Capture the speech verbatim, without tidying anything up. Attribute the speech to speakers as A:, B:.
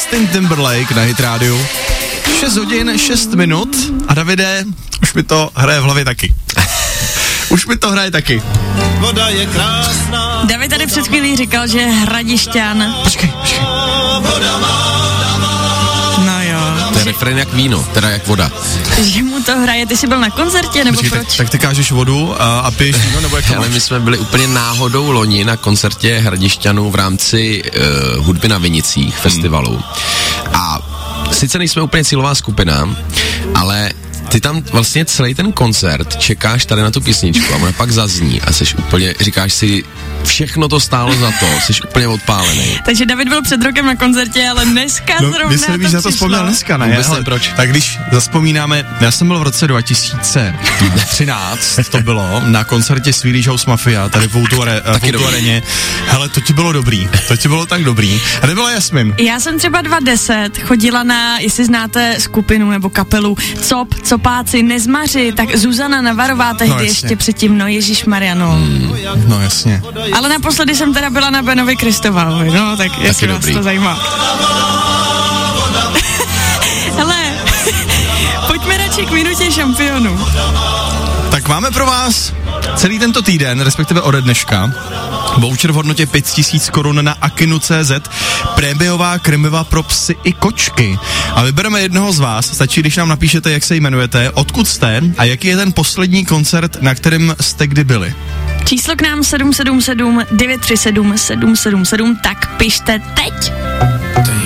A: Justin Timberlake na Hit rádiu. šest hodin, šest minut a Davide, už mi to hraje v hlavě taky. Už mi to hraje taky.
B: Voda je krásná.
C: David tady před chvílí říkal, že je Hradišťan.
A: Počkej, počkej.
C: No jo.
D: To je refrén jak víno, teda jak voda.
C: Že mu to hraje, ty jsi byl na koncertě, nebo
A: Počkej,
C: proč?
A: tak, tak ty kážeš vodu a, a piješ víno, nebo jak to
D: Ale
A: máš?
D: my jsme byli úplně náhodou loni na koncertě Hradišťanů v rámci uh, hudby na Vinicích festivalu. Hmm. A sice nejsme úplně cílová skupina, ale ty tam vlastně celý ten koncert čekáš tady na tu písničku a ona pak zazní a jsi úplně, říkáš si, všechno to stálo za to, jsi úplně odpálený.
C: Takže David byl před rokem na koncertě, ale dneska
A: No,
C: zrovna
A: my se víš, na to
C: přišlo.
A: vzpomněl dneska, ne?
D: Vůbec
A: Ale
D: nevím proč.
A: Tak když zaspomínáme, já jsem byl v roce dva tisíce třináct, to bylo, na koncertě Swedish House Mafia, tady v Outu Areně. Hele, to ti bylo dobrý, to ti bylo tak dobrý. A nebyla Jasmin.
C: Já jsem třeba dva deset chodila na, jestli znáte skupinu nebo kapelu Cop, Copáci, Nezmaři, tak Zuzana Navarová tehdy
A: No,
C: no, ještě předtím, no ježišmarja, no.
A: Mm, no jasně.
C: Ale naposledy jsem teda byla na Benovi Kristoválovi, no, tak jestli vás
D: dobrý.
C: to zajímá. Hele, pojďme radši k minutě šampionů.
A: Tak máme pro vás celý tento týden, respektive ode dneška, voucher v hodnotě pět tisíc korun na akinu tečka cé zet, prémiová krmiva pro psy i kočky. A vybereme jednoho z vás, stačí, když nám napíšete, jak se jmenujete, odkud jste a jaký je ten poslední koncert, na kterém jste kdy byli.
C: Číslo k nám sedm sedm sedm devět tři sedm sedm sedm sedm, tak pište teď.